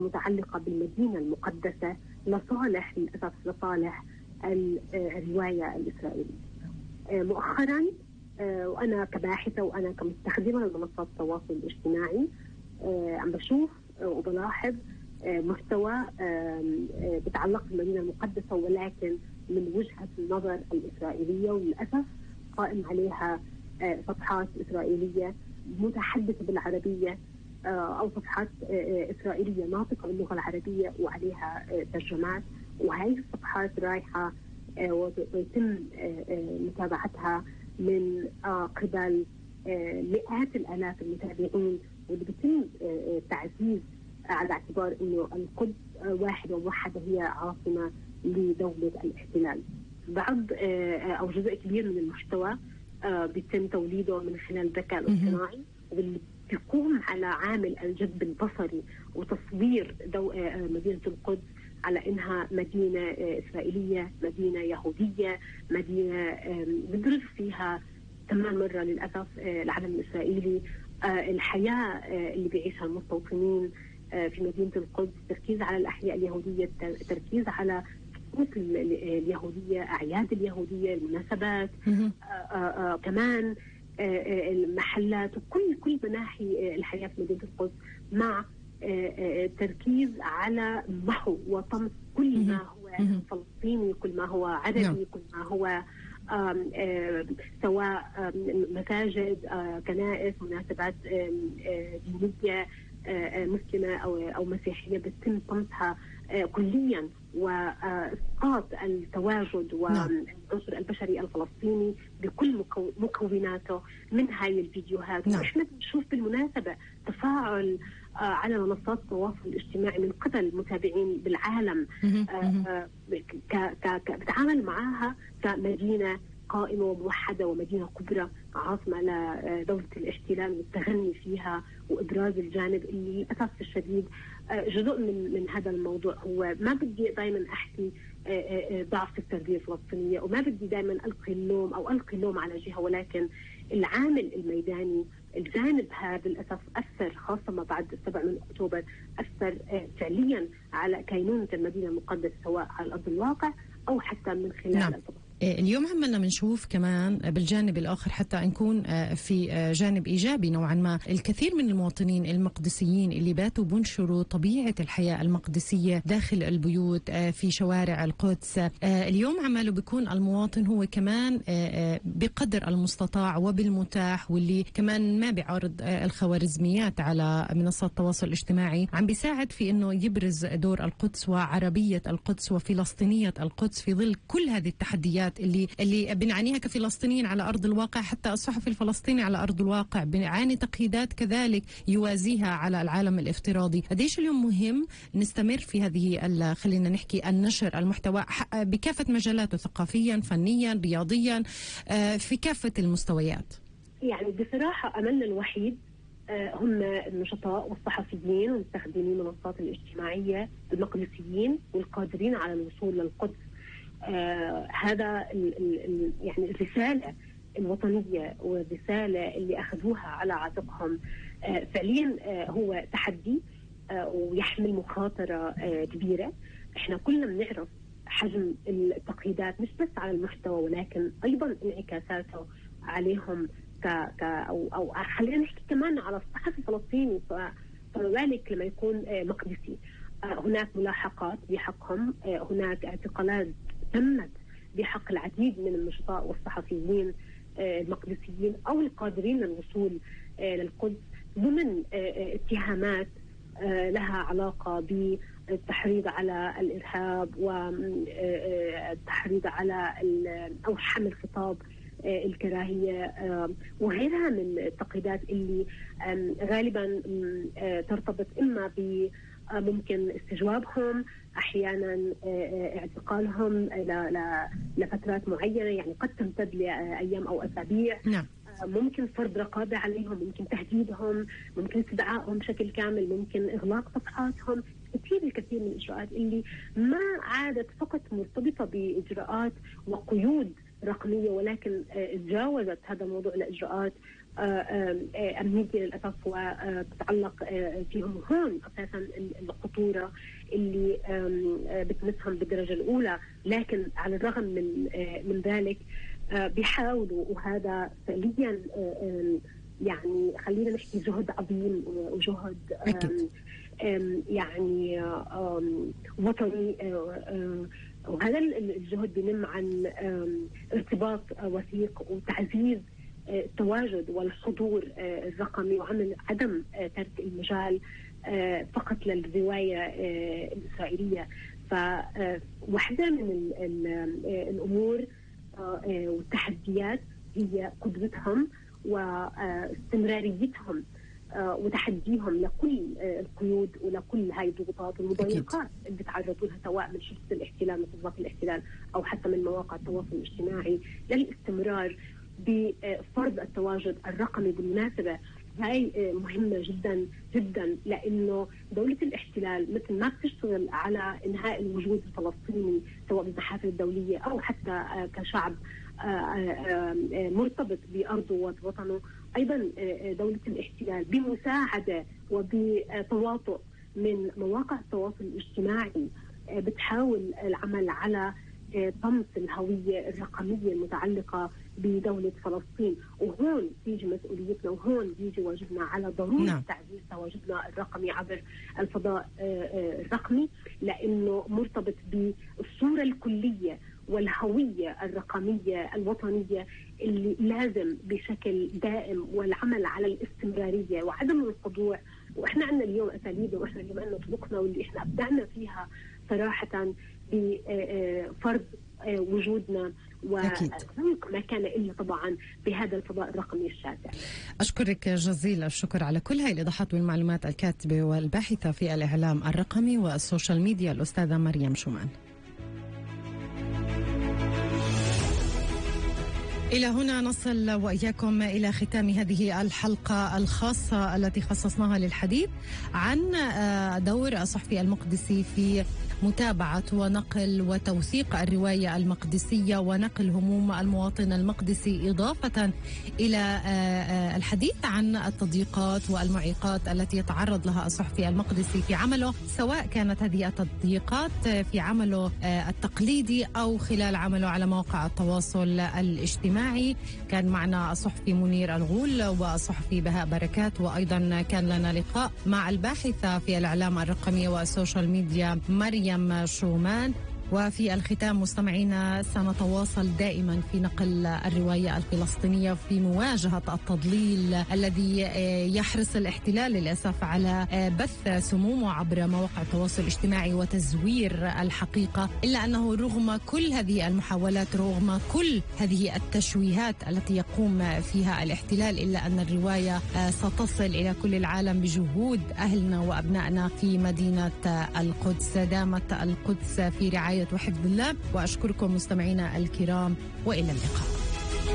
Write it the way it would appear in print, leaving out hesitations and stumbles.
متعلقة بالمدينة المقدسة لصالح للأسف لصالح الرواية الإسرائيلية. مؤخرا وأنا كباحثة وأنا كمستخدمة لمنصات التواصل الاجتماعي عم بشوف وبلاحظ محتوى بتعلق بالمدينة المقدسة ولكن من وجهة النظر الإسرائيلية، وللأسف قائم عليها صفحات إسرائيلية متحدثة بالعربية أو صفحات إسرائيلية ناطقة باللغة العربية وعليها ترجمات، وهي الصفحات رايحة ويتم متابعتها من قبل مئات الآلاف المتابعين، واللي بيتم تعزيز على اعتبار إنه القدس واحدة وموحدة هي عاصمة لدولة الاحتلال. بعض أو جزء كبير من المحتوى بيتم توليده من خلال الذكاء الاصطناعي، واللي بيقوم على عامل الجذب البصري وتصوير مدينة القدس على إنها مدينة إسرائيلية، مدينة يهودية، مدينة بيدرس فيها كمان مرة للأسف العلم الإسرائيلي، الحياة اللي بيعيشها المستوطنين في مدينة القدس، تركيز على الأحياء اليهودية، تركيز على طقوس اليهودية، أعياد اليهودية، المناسبات، كمان المحلات وكل مناحي الحياة في مدينة القدس، مع تركيز على محو وطمس كل ما هو فلسطيني، كل ما هو عربي، كل ما هو سواء مساجد، كنائس، مناسبات دينية مسلمة أو مسيحية، بتتم طمسها كليا وإسقاط التواجد والعنصر البشري الفلسطيني بكل مكوناته من هاي الفيديوهات. وإحنا بنشوف بالمناسبة تفاعل على منصات التواصل الاجتماعي من قبل متابعين بالعالم بتعامل معها كمدينة قائمة وموحدة ومدينة كبرى عاصمة لدولة الاحتلال، والتغني فيها وإبراز الجانب اللي للأسف الشديد جزء من هذا الموضوع. هو ما بدي دائما أحكي ضعف التربية الفلسطينية، وما بدي دائما ألقي اللوم على جهة، ولكن العامل الميداني الجانب هذا للأسف أثر، خاصة ما بعد 7 من أكتوبر، أثر فعليا على كينونة المدينة المقدسة سواء على أرض الواقع أو حتى من خلال الفضاء. اليوم عمالنا بنشوف كمان بالجانب الآخر، حتى نكون في جانب إيجابي نوعا ما، الكثير من المواطنين المقدسيين اللي باتوا بنشروا طبيعة الحياة المقدسية داخل البيوت في شوارع القدس. اليوم عماله بيكون المواطن هو كمان بقدر المستطاع وبالمتاح، واللي كمان ما بيعارض الخوارزميات على منصات التواصل الاجتماعي، عم بيساعد في انه يبرز دور القدس وعربية القدس وفلسطينية القدس في ظل كل هذه التحديات اللي بنعانيها كفلسطينيين على أرض الواقع. حتى الصحفي الفلسطيني على أرض الواقع بنعاني تقييدات كذلك يوازيها على العالم الافتراضي. قديش اليوم مهم نستمر في هذه خلينا نحكي النشر المحتوى بكافة مجالاته، ثقافيا، فنيا، رياضيا، في كافة المستويات؟ يعني بصراحة أملنا الوحيد هم النشطاء والصحفيين ومستخدمين المنصات الاجتماعية المقدسيين والقادرين على الوصول للقدس. هذا يعني الرسالة الوطنية والرسالة اللي أخذوها على عاتقهم فعليا هو تحدي ويحمل مخاطرة كبيرة. احنا كلنا بنعرف حجم التقييدات مش بس على المحتوى ولكن أيضا انعكاساته عليهم أو خلينا نحكي كمان على الصحفي الفلسطيني، فما بالك لما يكون مقدسي. هناك ملاحقات بحقهم، هناك اعتقالات تمت بحق العديد من النشطاء والصحفيين المقدسيين أو القادرين للوصول للقدس ضمن اتهامات لها علاقة بالتحريض على الإرهاب والتحريض على أو حمل خطاب الكراهية وغيرها من التقييدات اللي غالبا ترتبط إما ممكن استجوابهم، أحيانا اعتقالهم لفترات معينة، يعني قد تمتد لأيام أو أسابيع. نعم. ممكن فرض رقابة عليهم، ممكن تهديدهم، ممكن استدعائهم بشكل كامل، ممكن إغلاق صفحاتهم. الكثير من الإجراءات اللي ما عادت فقط مرتبطة بإجراءات وقيود رقمية، ولكن تجاوزت هذا الموضوع لإجراءات أمنية للأسف، وتتعلق فيهم هون أساسا الخطورة اللي بتمسهم بالدرجة الأولى. لكن على الرغم من ذلك بيحاولوا، وهذا فعليا يعني خلينا نحكي جهد عظيم وجهد يعني وطني، وهذا الجهد بينم عن ارتباط وثيق وتعزيز التواجد والحضور الرقمي، وعمل عدم ترك المجال فقط للرواية الإسرائيلية. فواحدة من الأمور والتحديات هي قدرتهم واستمراريتهم وتحديهم لكل القيود ولكل هاي الضغوطات والمضايقات اللي بيتعرضوا لها، سواء من شخص الاحتلال من سلطات الاحتلال أو حتى من مواقع التواصل الاجتماعي، للاستمرار بفرض التواجد الرقمي. بالمناسبة هاي مهمة جدا جدا، لأنه دولة الاحتلال مثل ما بتشتغل على إنهاء الوجود الفلسطيني سواء بالمحافل الدولية أو حتى كشعب مرتبط بأرضه ووطنه، أيضا دولة الاحتلال بمساعدة وبتواطؤ من مواقع التواصل الاجتماعي بتحاول العمل على طمس الهوية الرقمية المتعلقة بدولة فلسطين. وهون بيجي مسؤوليتنا، وهون بيجي واجبنا على ضرورة تعزيز تواجدنا الرقمي عبر الفضاء الرقمي، لأنه مرتبط بالصورة الكلية والهوية الرقمية الوطنية اللي لازم بشكل دائم والعمل على الاستمرارية وعدم الخضوع. وإحنا عندنا اليوم أساليب، وإحنا اليوم عندنا طرقنا واللي إحنا أبدعنا فيها صراحة بفرض وجودنا وما كان إلا طبعا بهذا الفضاء الرقمي الشاسع. أشكرك جزيل الشكر على كل هاي الإيضاحات والمعلومات، الكاتبة والباحثة في الإعلام الرقمي والسوشيال ميديا الأستاذة مريم شومان. إلى هنا نصل وإياكم إلى ختام هذه الحلقة الخاصة التي خصصناها للحديث عن دور الصحفي المقدسي في متابعة ونقل وتوثيق الرواية المقدسية ونقل هموم المواطن المقدسي، إضافة إلى الحديث عن التضييقات والمعيقات التي يتعرض لها الصحفي المقدسي في عمله، سواء كانت هذه التضييقات في عمله التقليدي أو خلال عمله على مواقع التواصل الاجتماعي. كان معنا الصحفي منير الغول والصحفي بهاء بركات، وأيضا كان لنا لقاء مع الباحثة في الإعلام الرقمي والسوشيال ميديا مريم شومان. وفي الختام مستمعينا، سنتواصل دائما في نقل الرواية الفلسطينية في مواجهة التضليل الذي يحرص الاحتلال للأسف على بث سمومه عبر مواقع التواصل الاجتماعي وتزوير الحقيقة. إلا أنه رغم كل هذه المحاولات، رغم كل هذه التشويهات التي يقوم فيها الاحتلال، إلا أن الرواية ستصل إلى كل العالم بجهود أهلنا وأبنائنا في مدينة القدس. دامت القدس في رعاية وحفظ الله. وأشكركم مستمعينا الكرام، وإلى اللقاء.